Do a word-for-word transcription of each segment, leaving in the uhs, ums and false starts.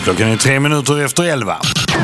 Klockan är tre minuter efter elva.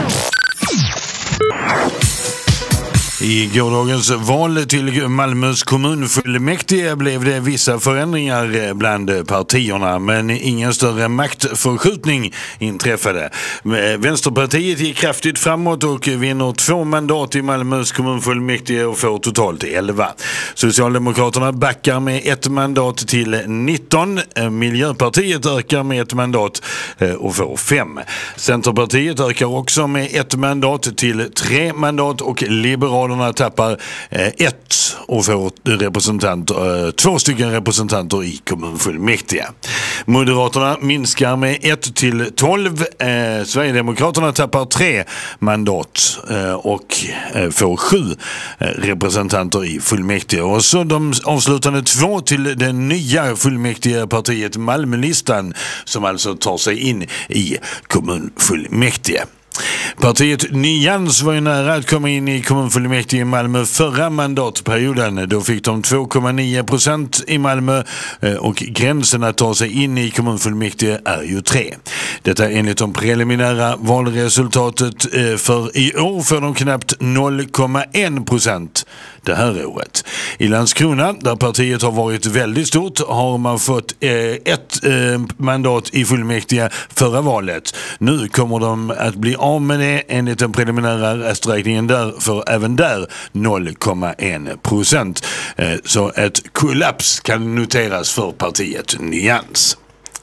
I gårdagens val till Malmös kommunfullmäktige blev det vissa förändringar bland partierna, men ingen större maktförskjutning inträffade. Vänsterpartiet gick kraftigt framåt och vinner två mandat i Malmös kommunfullmäktige och får totalt elva. Socialdemokraterna backar med ett mandat till nitton. Miljöpartiet ökar med ett mandat och får fem. Centerpartiet ökar också med ett mandat till tre mandat och Liberalerna tappar eh, ett och får representant, eh, två stycken representanter i kommunfullmäktige. Moderaterna minskar med ett till tolv. Eh, Sverigedemokraterna tappar tre mandat eh, och eh, får sju eh, representanter i fullmäktige. Och så de avslutande två till det nya fullmäktige partiet Malmölistan, som alltså tar sig in i kommunfullmäktige. Partiet Nyans var ju nära att komma in i kommunfullmäktige i Malmö förra mandatperioden. Då fick de två komma nio procent i Malmö och gränsen att ta sig in i kommunfullmäktige är ju tre. Detta enligt de preliminära valresultatet för i år får de knappt noll komma en procent det här året. I Landskrona, där partiet har varit väldigt stort, har man fått eh, ett eh, mandat i fullmäktige förra valet. Nu kommer de att bli av med det enligt den preliminära rösträkningen där, för även där noll komma en procent. Eh, så ett kollaps kan noteras för partiet Nyans.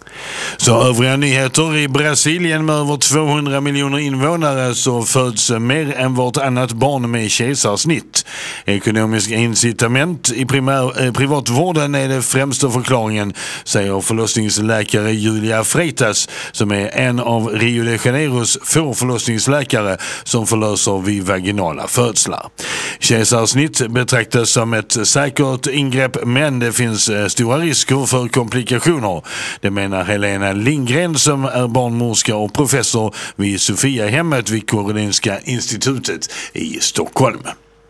Så övriga nyheter: i Brasilien med över tvåhundra miljoner invånare så föds mer än vartannat barn med kejsarsnitt. Ekonomiska incitament i primär, eh, privatvården är det främsta förklaringen, säger förlossningsläkare Julia Freitas, som är en av Rio de Janeiros få förlossningsläkare som förlöser vid vaginala födslar. Kejsarsnitt betraktas som ett säkert ingrepp, men det finns eh, stora risker för komplikationer. Det menar Helena Lindgren, som är barnmorska och professor vid Sofiahemmet vid Karolinska institutet i Stockholm.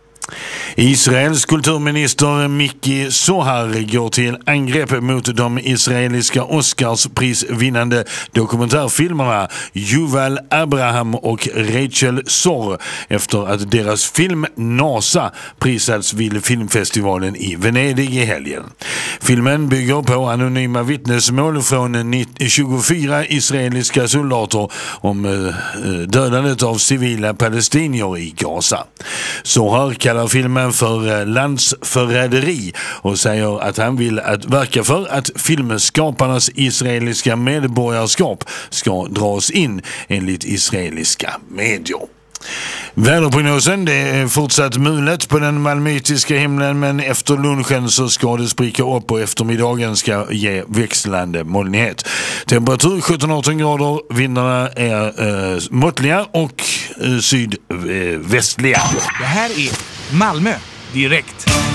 Israels kulturminister Miki Zohar går till angrepp mot de israeliska Oscarsprisvinnande dokumentärfilmerna Yuval Abraham och Rachel Sorr efter att deras film NASA prisats vid filmfestivalen i Venedig i helgen. Filmen bygger på anonyma vittnesmål från tjugofyra israeliska soldater om dödandet av civila palestinier i Gaza. Zohar kallar filmen för landsförräderi och säger att han vill att verka för att filmskaparnas israeliska medborgarskap ska dras in enligt israeliska medier. Väderprognosen: det är fortsatt mulet på den malmöitiska himlen, men efter lunchen så ska det spricka upp och eftermiddagen ska ge växlande molnighet. Temperatur sjutton arton grader, vindarna är eh, måttliga och eh, sydvästliga. Det här är Malmö direkt.